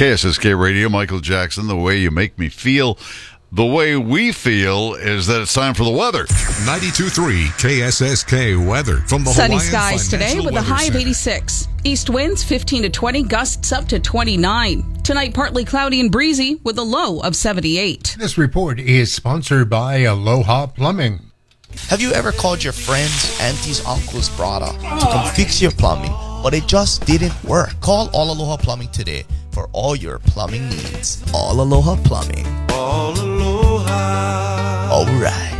KSSK Radio, Michael Jackson, the way you make me feel. The way we feel is that it's time for the weather. 92.3 KSSK weather from the Sunny Hawaiian skies today Financial with a Weather high of Center. 86. East winds 15 to 20, gusts up to 29. Tonight, partly cloudy and breezy with a low of 78. This report is sponsored by Aloha Plumbing. Have you ever called your friends, aunties, uncles, brother to come fix your plumbing, but it just didn't work? Call All Aloha Plumbing today for all your plumbing needs. All Aloha Plumbing. All Aloha. All right.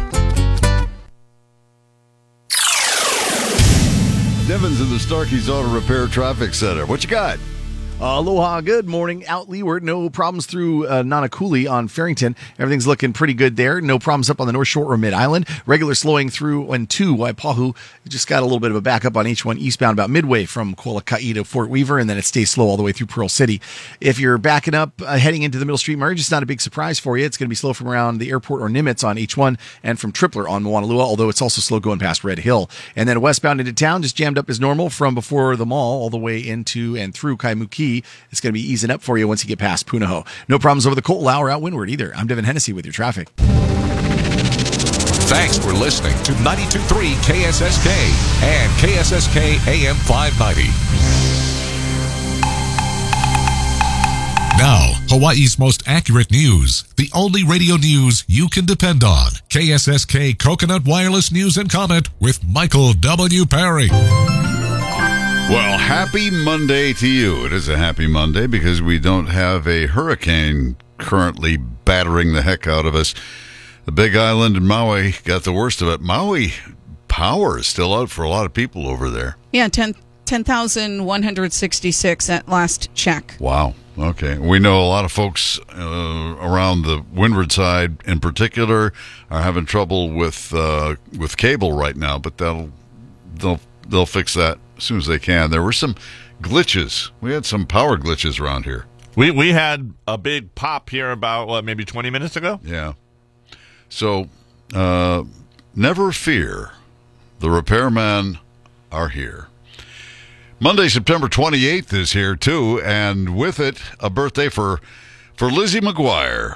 Devon's in the Starkey's Auto Repair Traffic Center. What you got? Aloha, good morning. Out leeward, no problems through Nanakuli on Farrington. Everything's looking pretty good there. No problems up on the North Shore or Mid-Island. Regular slowing through 1-2 Waipahu. Just got a little bit of a backup on H1 eastbound about midway from Kualaka'i to Fort Weaver, and then it stays slow all the way through Pearl City. If you're backing up heading into the Middle Street merge, it's not a big surprise for you. It's going to be slow from around the airport or Nimitz on H1 and from Tripler on Moanalua, although it's also slow going past Red Hill. And then westbound into town, just jammed up as normal from before the mall all the way into and through Kaimuki. It's going to be easing up for you once you get past Punahou. No problems over the Coal Hour out windward either. I'm Devin Hennessy with your traffic. Thanks for listening to 92.3 KSSK and KSSK AM 590. Now, Hawaii's most accurate news. The only radio news you can depend on. KSSK Coconut Wireless News and Comment with Michael W. Perry. Well, happy Monday to you. It is a happy Monday because we don't have a hurricane currently battering the heck out of us. The Big Island and Maui got the worst of it. Maui power is still out for a lot of people over there. Yeah, 10,166 at last check. Wow. Okay. We know a lot of folks around the windward side in particular are having trouble with cable right now, but they'll fix that as soon as they can. There were some glitches. We had some power glitches around here. We had a big pop here about, maybe 20 minutes ago? Yeah. So, never fear. The repairmen are here. Monday, September 28th is here, too, and with it, a birthday for Lizzie McGuire.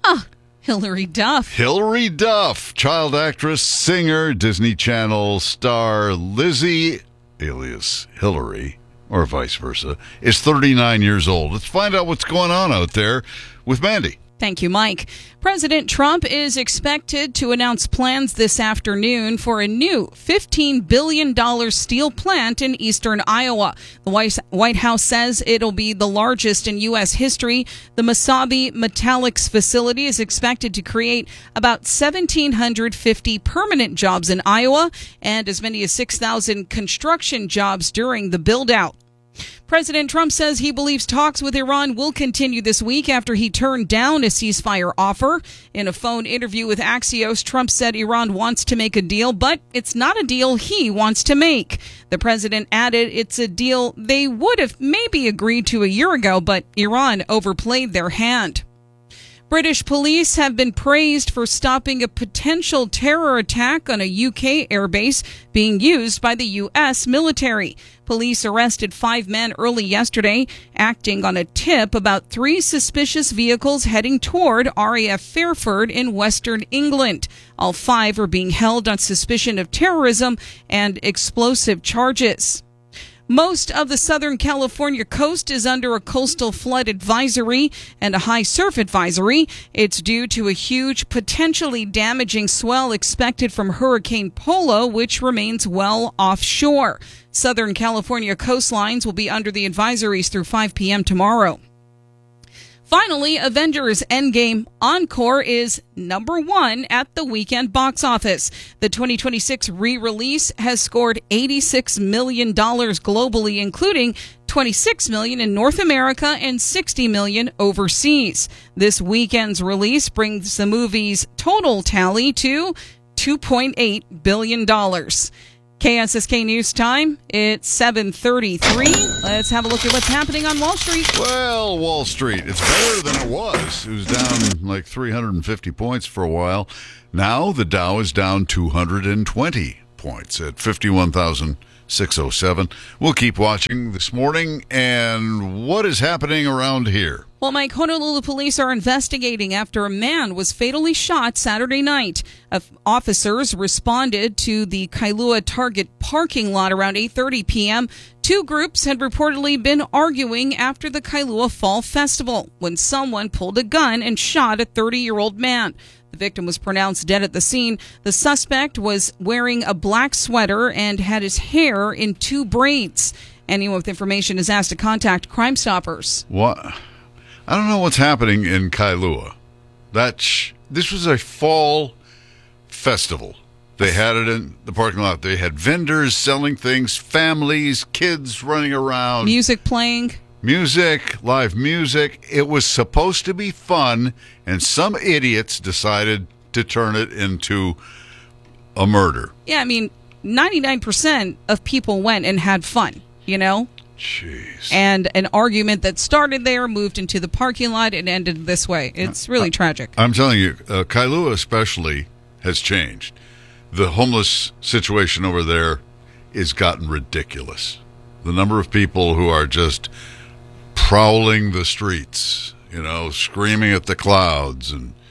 Hilary Duff. Hilary Duff, child actress, singer, Disney Channel star. Lizzie, alias Hillary, or vice versa, is 39 years old. Let's find out what's going on out there with Mandy. Thank you, Mike. President Trump is expected to announce plans this afternoon for a new $15 billion steel plant in eastern Iowa. The White House says it'll be the largest in U.S. history. The Mesabi Metallics facility is expected to create about 1,750 permanent jobs in Iowa and as many as 6,000 construction jobs during the build-out. President Trump says he believes talks with Iran will continue this week after he turned down a ceasefire offer. In a phone interview with Axios, Trump said Iran wants to make a deal, but it's not a deal he wants to make. The president added it's a deal they would have maybe agreed to a year ago, but Iran overplayed their hand. British police have been praised for stopping a potential terror attack on a UK airbase being used by the U.S. military. Police arrested 5 men early yesterday, acting on a tip about 3 suspicious vehicles heading toward RAF Fairford in western England. All 5 are being held on suspicion of terrorism and explosive charges. Most of the Southern California coast is under a coastal flood advisory and a high surf advisory. It's due to a huge, potentially damaging swell expected from Hurricane Polo, which remains well offshore. Southern California coastlines will be under the advisories through 5 p.m. tomorrow. Finally, Avengers Endgame Encore is number 1 at the weekend box office. The 2026 re-release has scored $86 million globally, including $26 million in North America and $60 million overseas. This weekend's release brings the movie's total tally to $2.8 billion. KSSK News Time, it's 7:33. Let's have a look at what's happening on Wall Street. Well, Wall Street, it's better than it was. It was down like 350 points for a while. Now the Dow is down 220 points at 51,000. 607. We'll keep watching this morning. And what is happening around here? Well, Mike, Honolulu police are investigating after a man was fatally shot Saturday night. Officers responded to the Kailua Target parking lot around 8:30 p.m. Two groups had reportedly been arguing after the Kailua Fall Festival when someone pulled a gun and shot a 30-year-old man. The victim was pronounced dead at the scene. The suspect was wearing a black sweater and had his hair in two braids. Anyone with information is asked to contact Crime Stoppers. What? I don't know what's happening in Kailua. This was a fall festival. They had it in the parking lot. They had vendors selling things, families, kids running around. Music playing. Live music. It was supposed to be fun, and some idiots decided to turn it into a murder. Yeah, I mean, 99% of people went and had fun, you know? Jeez. And an argument that started there moved into the parking lot and ended this way. It's really tragic. I'm telling you, Kailua especially has changed. The homeless situation over there has gotten ridiculous. The number of people who are just prowling the streets, screaming at the clouds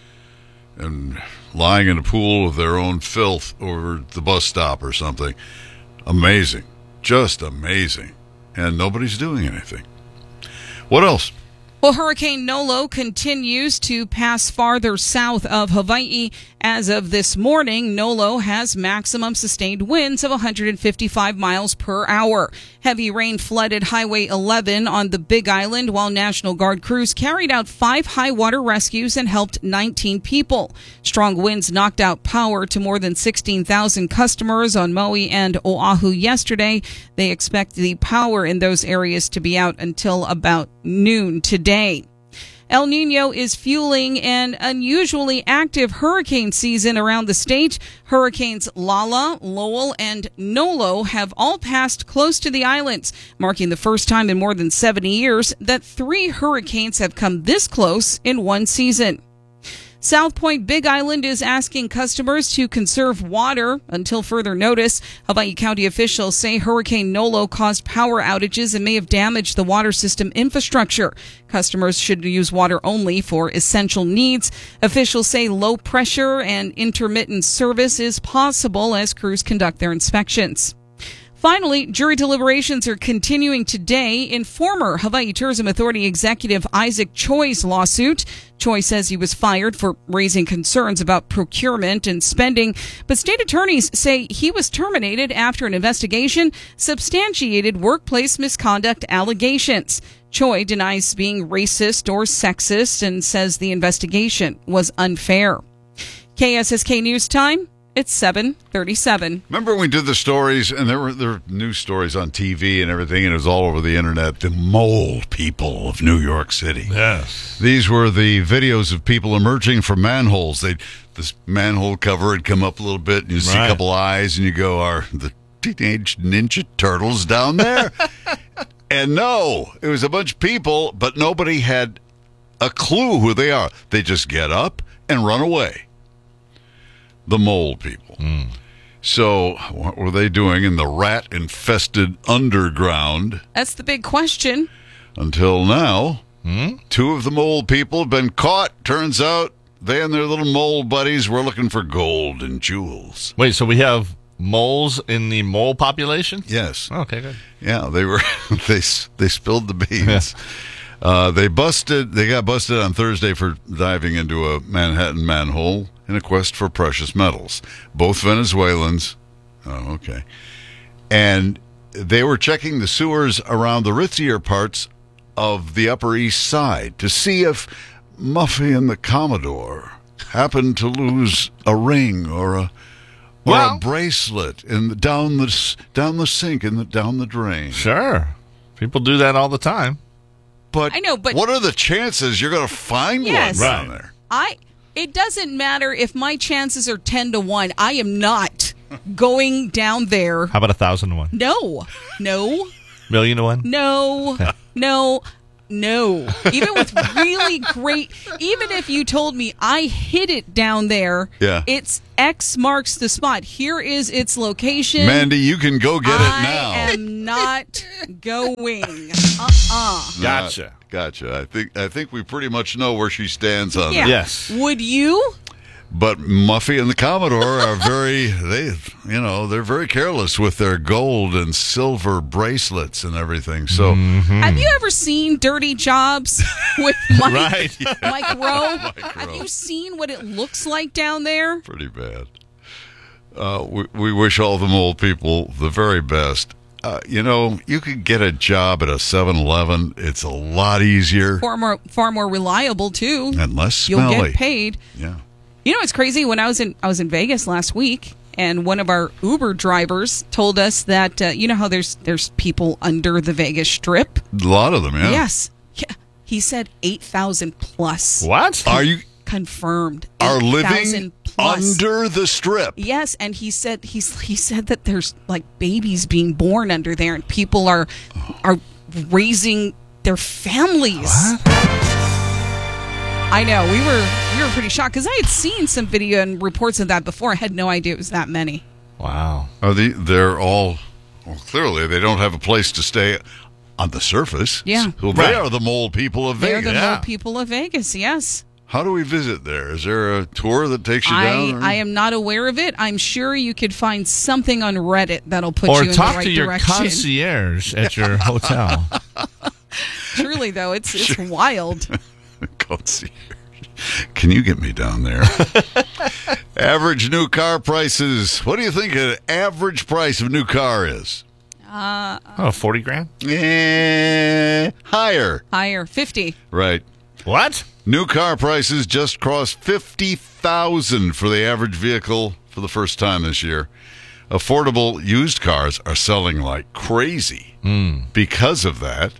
and lying in a pool of their own filth over the bus stop or something. Amazing. Just amazing. And nobody's doing anything. What else? Well, Hurricane Nolo continues to pass farther south of Hawaii. As of this morning, Nolo has maximum sustained winds of 155 miles per hour. Heavy rain flooded Highway 11 on the Big Island, while National Guard crews carried out 5 high water rescues and helped 19 people. Strong winds knocked out power to more than 16,000 customers on Maui and Oahu yesterday. They expect the power in those areas to be out until about noon today. El Nino is fueling an unusually active hurricane season around the state. Hurricanes Lala, Lowell, and Nolo have all passed close to the islands, marking the first time in more than 70 years that 3 hurricanes have come this close in one season. South Point Big Island is asking customers to conserve water until further notice. Hawaii County officials say Hurricane Nolo caused power outages and may have damaged the water system infrastructure. Customers should use water only for essential needs. Officials say low pressure and intermittent service is possible as crews conduct their inspections. Finally, jury deliberations are continuing today in former Hawaii Tourism Authority executive Isaac Choi's lawsuit. Choi says he was fired for raising concerns about procurement and spending, but state attorneys say he was terminated after an investigation substantiated workplace misconduct allegations. Choi denies being racist or sexist and says the investigation was unfair. KSSK News Time. It's 7:37. Remember when we did the stories, and there were news stories on TV and everything, and it was all over the internet, the mole people of New York City. Yes. These were the videos of people emerging from manholes. This manhole cover would come up a little bit, and you see a couple eyes, and you go, are the Teenage Ninja Turtles down there? And no, it was a bunch of people, but nobody had a clue who they are. They just get up and run away. The mole people. So what were they doing in the rat-infested underground? That's the big question. Until now, 2 of the mole people have been caught. Turns out they and their little mole buddies were looking for gold and jewels. Wait, so we have moles in the mole population? Yes. Okay, good. Yeah, they were. they spilled the beans. They got busted on Thursday for diving into a Manhattan manhole in a quest for precious metals. Both Venezuelans. Oh, okay. And they were checking the sewers around the ritzier parts of the Upper East Side to see if Muffy and the Commodore happened to lose a ring or a bracelet down the sink and down the drain. Sure. People do that all the time. But I know, but what are the chances you're going to find one down there? It doesn't matter if my chances are 10 to 1. I am not going down there. How about 1,000 to 1? No. Million to 1? No. No. Even with really great, even if you told me I hid it down there, Yeah. it's X marks the spot. Here is its location. Mandy, you can go get it now. I am not going. Gotcha. Gotcha. I think we pretty much know where she stands on Yeah. it. Yes. Would you? But Muffy and the Commodore are they're very careless with their gold and silver bracelets and everything. So Have you ever seen Dirty Jobs with Mike, Right. Mike Rowe? Have you seen what it looks like down there? pretty bad. We wish all them old people the very best. You could get a job at a 7-Eleven. It's a lot easier Far more reliable too. and less You'll smelly. get paid. Yeah. You know, it's crazy. When I was in Vegas last week, and one of our Uber drivers told us that you know how there's people under the Vegas Strip. A lot of them, yeah. Yes, yeah. He said 8,000 plus. What? Are you Confirmed? are 8,000 living plus. under the strip? Yes, and he said that there's like babies being born under there, and people are raising their families. I know, we were pretty shocked because I had seen some video and reports of that before. I had no idea it was that many. Wow. They're all clearly they don't have a place to stay on the surface. Yeah. So they are the mole people of They're Vegas. the mole people of Vegas. Yes, How do we visit there? Is there a tour that takes you down? I am not aware of it. I'm sure you could find something on Reddit that'll put Or you in the talk right to your direction. concierge at your hotel. Truly, though, it's wild. Concierge. Can you get me down there? Average new car prices. What do you think an average price of a new car is? 40 grand? Higher. Higher, 50. Right. What? New car prices just crossed 50,000 for the average vehicle for the first time this year. Affordable used cars are selling like crazy because of that.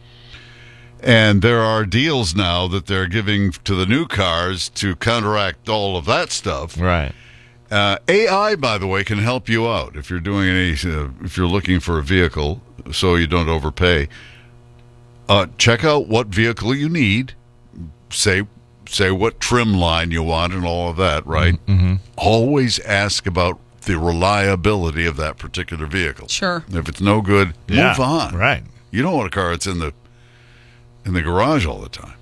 And there are deals now that they're giving to the new cars to counteract all of that stuff. Right. AI, by the way, can help you out if you're doing if you're looking for a vehicle, so you don't overpay. Check out what vehicle you need. Say what trim line you want and all of that. Right. Mm-hmm. Always ask about the reliability of that particular vehicle. Sure. If it's no good, move on. Right. You don't want a car that's in the garage all the time.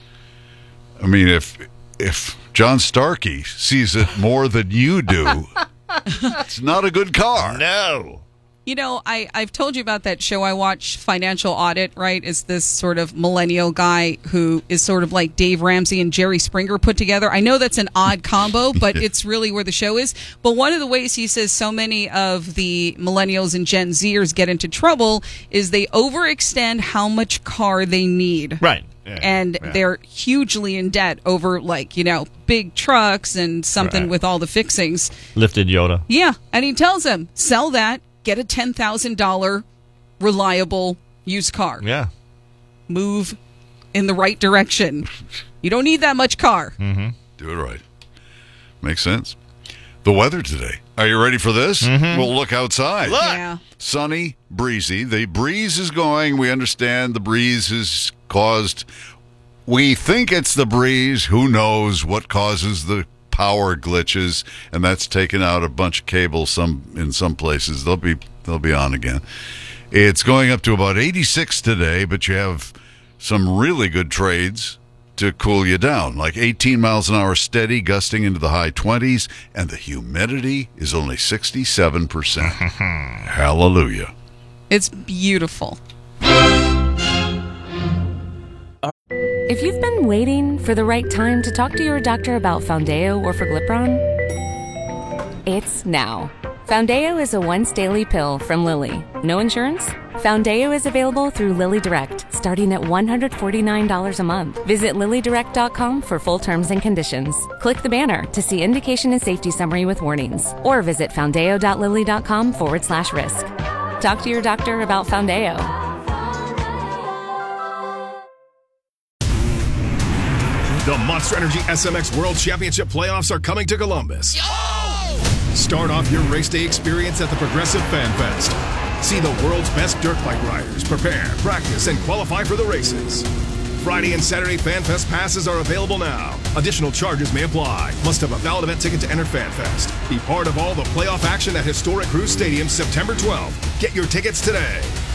I mean, if John Starkey sees it more than you do, it's not a good car. No. You know, I've told you about that show I watch, Financial Audit, right? It's this sort of millennial guy who is sort of like Dave Ramsey and Jerry Springer put together. I know that's an odd combo, but it's really where the show is. But one of the ways he says so many of the millennials and Gen Zers get into trouble is they overextend how much car they need. Right. Yeah. And they're hugely in debt over, like, you know, big trucks and something Right. with all the fixings. Lifted Yoda. Yeah, and he tells them, sell that, get a $10,000 reliable used car. Yeah. Move in the right direction. You don't need that much car. Do it right. Makes sense. The weather today. Are you ready for this? We'll look outside. Yeah. Sunny, breezy. The breeze is going. We understand the breeze has caused. We think it's the breeze. Who knows what causes the power glitches? And that's taken out a bunch of cables. In some places they'll be on again. It's going up to about 86 today, but you have some really good trades to cool you down, like 18 miles an hour steady, gusting into the high 20s, and the humidity is only 67%. Hallelujah. It's beautiful. If you've been waiting for the right time to talk to your doctor about Foundeo or Forglipron, it's now. Foundeo is a once-daily pill from Lilly. No insurance? Foundeo is available through Lilly Direct, starting at $149 a month. Visit LillyDirect.com for full terms and conditions. Click the banner to see indication and safety summary with warnings. Or visit Foundeo.Lilly.com/risk. Talk to your doctor about Foundeo. The Monster Energy SMX World Championship playoffs are coming to Columbus. Start off your race day experience at the Progressive Fan Fest. See the world's best dirt bike riders prepare, practice, and qualify for the races. Friday and Saturday FanFest passes are available now. Additional charges may apply. Must have a valid event ticket to enter FanFest. Be part of all the playoff action at historic Cruz Stadium September 12th. Get your tickets today.